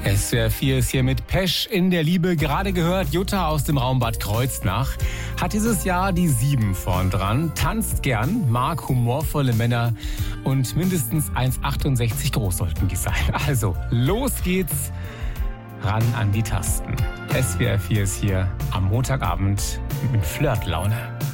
SWR 4 ist hier mit Pesch in der Liebe. Gerade gehört, Jutta aus dem Raum Bad Kreuznach hat dieses Jahr die 7 vorn dran, tanzt gern, mag humorvolle Männer und mindestens 1,68 groß sollten die sein. Also, los geht's, ran an die Tasten. SWR 4 ist hier am Montagabend mit Flirtlaune.